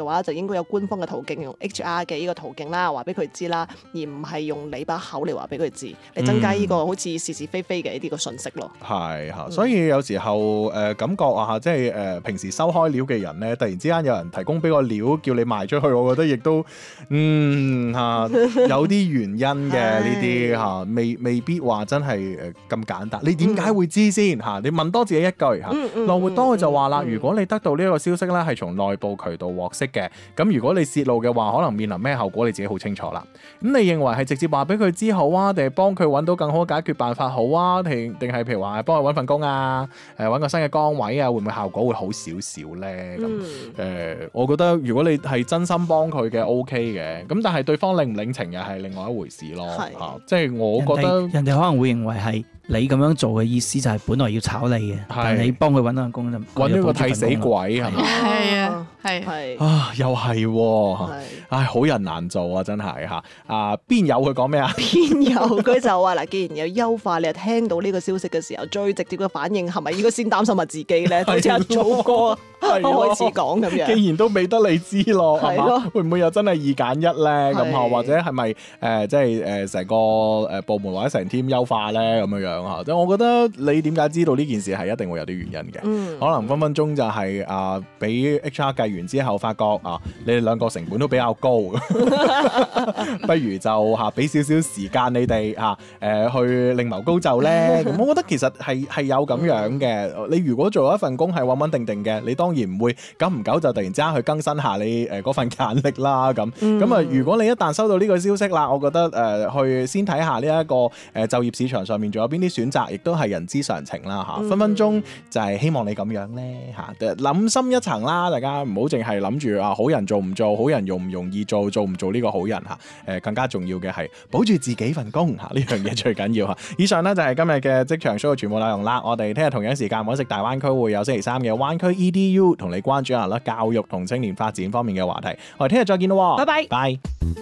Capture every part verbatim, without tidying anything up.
嘅話，就應該有官方嘅途徑，用 H R 嘅呢個途徑啦，話俾佢知啦，而唔係用你把口嚟話俾佢知，嚟增加呢個好似是是非非嘅呢啲個信息咯。 係嚇、嗯，所以有時候誒、呃、感覺啊，即係誒、呃、平時收開料嘅人咧，突然之間有人提供俾個料叫你賣出去，我覺得亦都嗯嚇、啊、有啲原因嘅呢啲嚇，未未必話真係誒咁簡單。你點解會知先嚇、嗯？你問多自己一句嚇。羅活多佢就話啦，如果你得到呢一個消息咧，係從內部渠道獲悉嘅，咁如果你泄露嘅話，可能面臨咩後果，你自己好清楚啦。咁你認為係直接話俾佢知好啊，定係幫佢揾到更好嘅解決辦法好啊？定定係譬如話幫佢揾份工啊，誒揾個新嘅崗位啊，會唔會效果會好少少咧？咁誒、嗯呃，我覺得如果你係真心幫佢嘅 OK 嘅，咁但係對方領唔領情又係另外一回事咯。嚇，即係我覺得人哋可能會認為係你咁樣做嘅意思就係本來要炒你嘅，但係你幫佢揾到份工就揾咗個替死鬼係咪？ 係啊，係係啊，又係喎，唉，好人難做啊，真係嚇。啊，邊有佢講咩啊？ 邊有佢就話嗱，既然有優化，你又聽到呢個消息嘅時候，最直接嘅反應係咪應該先擔心下自己咧？好似阿祖哥開始講咁樣。既然都未得你知咯，係嘛？會唔會又真係二揀一咧？咁啊，或者係咪誒即係誒成個誒部門或者成 team 優化咧咁樣樣嚇？即係我覺得你點解知道呢件事係一定會有啲原因嘅，嗯、可能分分鐘就係、是、啊，俾 H R 計完之後，發覺啊，你哋兩個成本都比較高，不如就嚇俾少少時間你哋嚇誒去另謀高就咧。咁我覺得其實係係有咁樣嘅。嗯、你如果做一份工係穩穩定定嘅，你當然唔會久唔久就突然之間去更新下你誒嗰份簡歷啦。咁咁啊，如果你一旦收到呢個消息啦，我覺得誒、呃、去先睇下呢一個誒就業市場上面仲有邊啲選擇，亦都係人之常情啦嚇。分分鐘就係希望你咁樣咧嚇，諗深一層啦，大家唔好淨係諗住啊好人做唔做，好人容唔容易做，做唔做呢個好人嚇。誒更加重要嘅係保住自己份工嚇，呢樣嘢最緊要嚇。以上呢就係今日嘅職場 show 嘅全部內容啦。我哋聽日同樣時間揾食大灣區會有星期三嘅灣區 E D U 同你關注下啦教育同青年發展方面嘅話題。我哋聽日再見咯， 拜拜。 拜。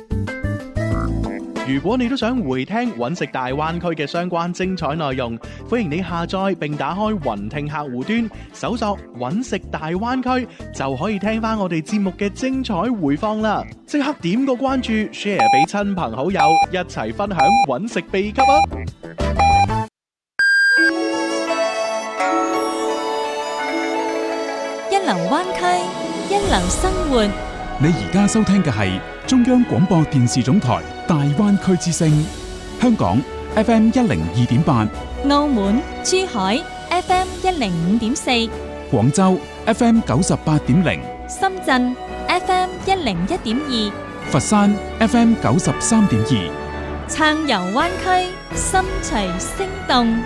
如果你都想回聽揾食大灣區嘅相關精彩內容，歡迎你下載並打開雲聽客戶端，搜索揾食大灣區就可以聽翻我哋節目嘅精彩回放啦！即刻點個關注 ，share 俾親朋好友，一齊分享揾食秘笈啊！ 一流灣區，一流生活。 你而家收聽嘅係中央廣播電視總台大灣區之聲，香港 F M 一零二點八， 澳門、珠海 F M 一零五點四， 廣州 F M 九十八點零， 深圳 F M 一零一點二， 佛山 F M 九十三點二， 撐遊灣區，心隨聲動。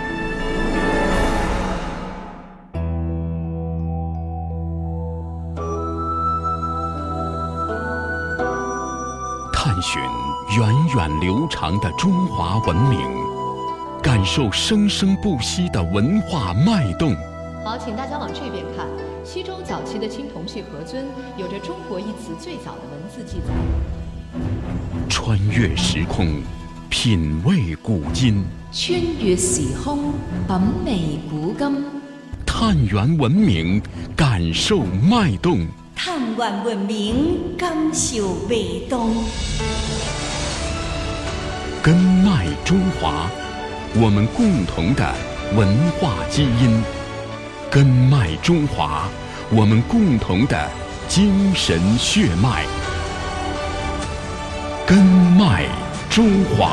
探寻源远流长的中华文明，感受生生不息的文化脉动。 好，请大家往这边看。西周早期的青铜器河尊有着中国一词最早的文字记载。 穿越时空，品味古今。 穿越時空，品味古今。 探源文明，感受脈動。 探源文明，感受脈動。 根脈中華，我們共同的文化基因。根脈中華，我們共同的精神血脈。根脈中華。